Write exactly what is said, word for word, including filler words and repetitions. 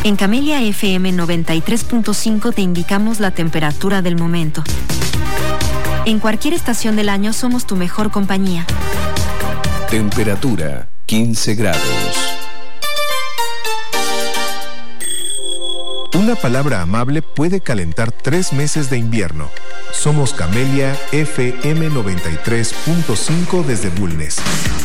En Camelia F M noventa y tres punto cinco te indicamos la temperatura del momento. En cualquier estación del año somos tu mejor compañía. Temperatura quince grados. Una palabra amable puede calentar tres meses de invierno. Somos Camelia F M noventa y tres punto cinco desde Bulnes.